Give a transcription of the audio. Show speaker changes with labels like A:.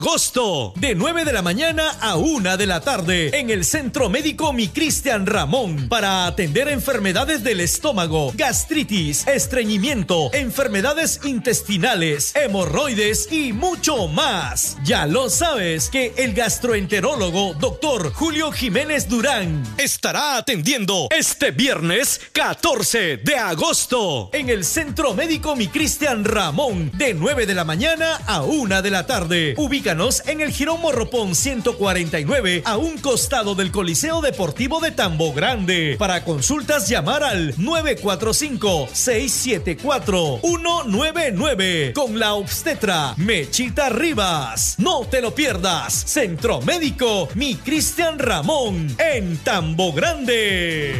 A: Agosto, de 9 de la mañana a 1 de la tarde, en el Centro Médico Mi Cristian Ramón, para atender enfermedades del estómago, gastritis, estreñimiento, enfermedades intestinales, hemorroides y mucho más. Ya lo sabes que el gastroenterólogo Dr. Julio Jiménez Durán estará atendiendo este viernes 14 de agosto en el Centro Médico Mi Cristian Ramón, de 9 de la mañana a 1 de la tarde. Ubícanos en el Jirón Morropón 149, a un costado del Coliseo Deportivo de Tambo Grande. Para consultas, llamar al 945-674-199 con la obstetra Mechita Rivas. No te lo pierdas. Centro Médico Mi Cristian Ramón, en Tambo Grande.